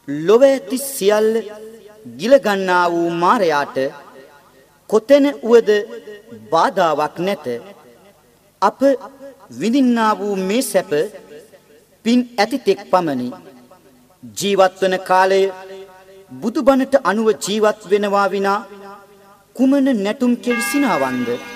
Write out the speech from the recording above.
ලොව ඇති සියල්ල ගිල ගන්නා වූ මාරයාට කොතැන වුවද බාධාවක් නැත. අප විඳින්නා වූ මේ සැප පින් ඇති තෙක් පමණි. ජීවත් වන කාලය බුදුබණට අනුව ජීවත් වෙනවා විනා කුමන නැටුම් කෙලිසිනාවන්ද?